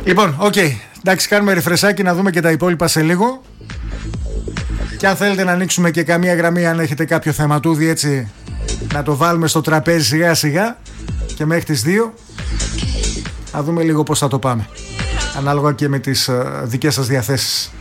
Λοιπόν, οκ. Εντάξει, κάνουμε ρεφρεσάκι να δούμε και τα υπόλοιπα σε λίγο. Και αν θέλετε να ανοίξουμε και καμία γραμμή, αν έχετε κάποιο θεματούδι έτσι, να το βάλουμε στο τραπέζι σιγά σιγά και μέχρι τις 2. Να δούμε λίγο πώς θα το πάμε. Ανάλογα και με τις δικές σας διαθέσεις.